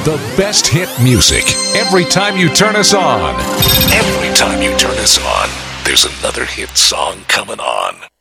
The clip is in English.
The best hit music every time you turn us on. Every time you turn us on, there's another hit song coming on.